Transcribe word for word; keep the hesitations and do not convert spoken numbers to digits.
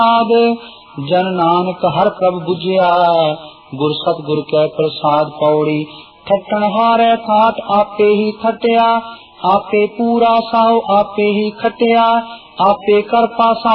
जन नानक हर प्रभ बुझिया, गुर सतगुर कै प्रसाद पौड़ी। खट्टन हारे खाट आपे ही खटिया, आपे पूरा साओ आपे ही खटिया, आपे कर पासा